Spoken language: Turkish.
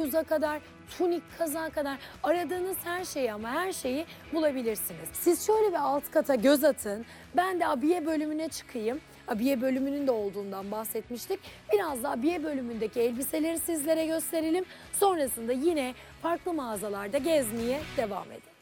bluza kadar, tunik, kazağa kadar aradığınız her şeyi ama her şeyi bulabilirsiniz. Siz şöyle bir alt kata göz atın. Ben de abiye bölümüne çıkayım. Abiye bölümünün de olduğundan bahsetmiştik. Biraz da abiye bölümündeki elbiseleri sizlere gösterelim. Sonrasında yine farklı mağazalarda gezmeye devam edelim.